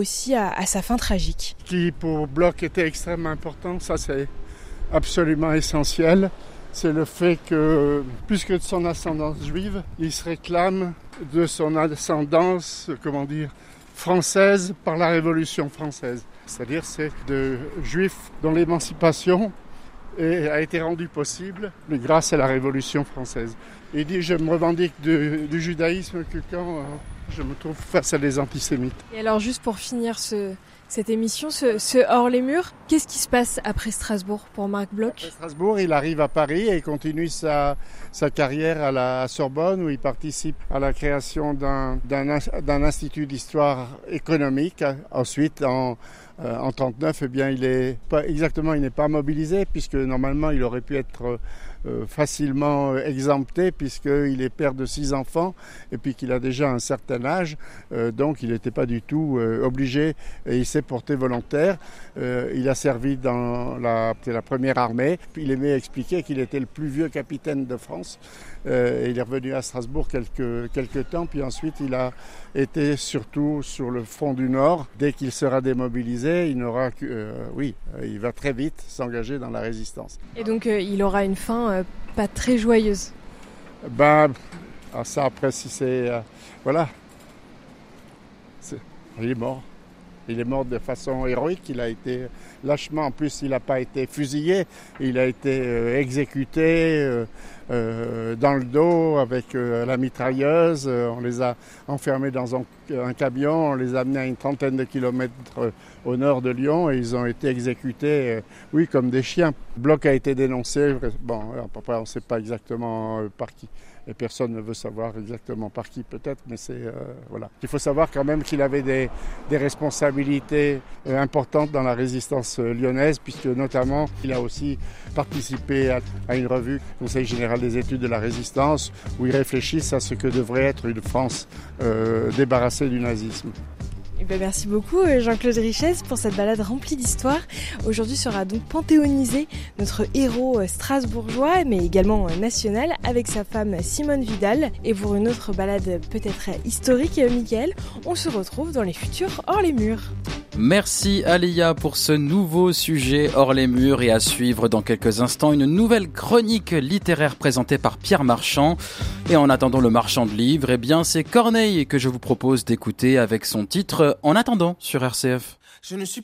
aussi à sa fin tragique. Ce qui pour Bloch était extrêmement important, ça c'est absolument essentiel, c'est le fait que, plus que de son ascendance juive, il se réclame de son ascendance, française par la Révolution française. C'est-à-dire c'est de juifs dont l'émancipation a été rendue possible grâce à la Révolution française. Il dit « Je me revendique du judaïsme que quand je me trouve face à des antisémites ». Et alors juste pour finir cette émission, ce hors les murs, qu'est-ce qui se passe après Strasbourg pour Marc Bloch ? Après Strasbourg, il arrive à Paris et il continue sa carrière à la Sorbonne où il participe à la création d'un institut d'histoire économique. Ensuite, en 1939, il n'est pas mobilisé puisque normalement il aurait pu être facilement exempté puisqu'il est père de 6 enfants et puis qu'il a déjà un certain âge, donc il n'était pas du tout obligé et il s'est porté volontaire. Il a servi dans la première armée, puis il aimait expliquer qu'il était le plus vieux capitaine de France. Il est revenu à Strasbourg quelques temps, puis ensuite il a été surtout sur le front du Nord. Dès qu'il sera démobilisé, il va très vite s'engager dans la résistance. Et donc il aura une fin pas très joyeuse. Ça après si c'est... il est mort. Il est mort de façon héroïque, il a été lâchement, en plus il n'a pas été fusillé, il a été exécuté dans le dos avec la mitrailleuse, on les a enfermés dans un camion, on les a amenés à une trentaine de kilomètres au nord de Lyon et ils ont été exécutés, comme des chiens. Bloch a été dénoncé, on ne sait pas exactement par qui. Et personne ne veut savoir exactement par qui peut-être, mais Il faut savoir quand même qu'il avait des responsabilités importantes dans la résistance lyonnaise, puisque notamment il a aussi participé à une revue, Conseil général des études de la résistance, où il réfléchissent à ce que devrait être une France débarrassée du nazisme. Merci beaucoup Jean-Claude Richesse pour cette balade remplie d'histoire. Aujourd'hui sera donc panthéonisé notre héros strasbourgeois mais également national avec sa femme Simone Vidal. Et pour une autre balade peut-être historique, Mickaël, on se retrouve dans les futurs Hors les murs. Merci Alia pour ce nouveau sujet hors les murs et à suivre dans quelques instants une nouvelle chronique littéraire présentée par Pierre Marchand. Et en attendant le marchand de livres, c'est Corneille que je vous propose d'écouter avec son titre En attendant sur RCF. Je ne suis